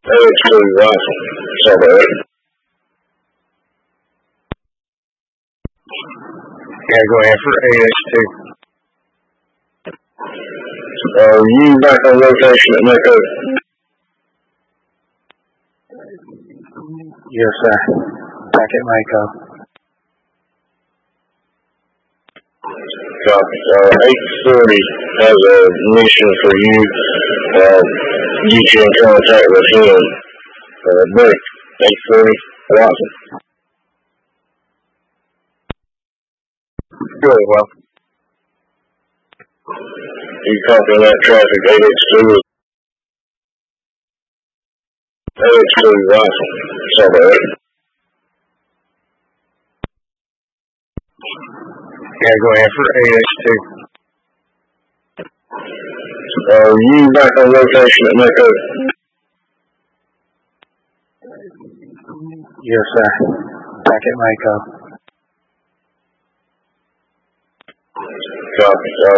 AX2 rifle. Sorry. Yeah, go ahead for AX2. You back on location at Mako? Yes, sir. Back at Mako. Copy. 840 has a mission for you. Get you in contact with him. Brick, 840, Watson. Really well. You copy that traffic, AX2 rifle. Sorry. Yeah, go ahead for AX2. You back on location at Mako? Yes, sir. Back at Mako. Copy.